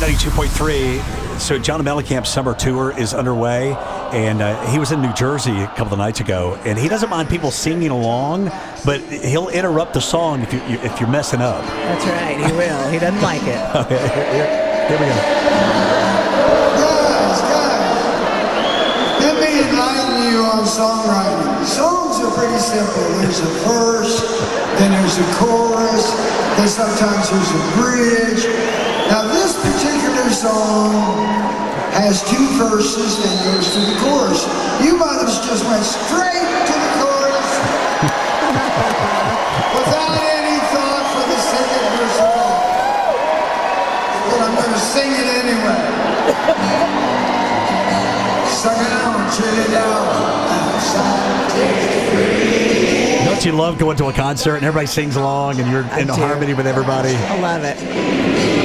B92.3. So John Mellencamp's summer tour is underway, and he was in New Jersey a couple of nights ago, and he doesn't mind people singing along, but he'll interrupt the song if you're messing up. That's right, he will. He doesn't like it. Okay, here we go. Guys, let me enlighten you on songwriting. Songs are pretty simple. There's a verse, then there's a chorus, then sometimes there's a bridge. Now this particular song has two verses, then goes to the chorus. You might have just went straight to the chorus without any thought for the second verse at all. But I'm going to sing it anyway. Suck it out, chill it out, outside, take it free. Don't you love going to a concert and everybody sings along and you're in harmony with everybody? I love it.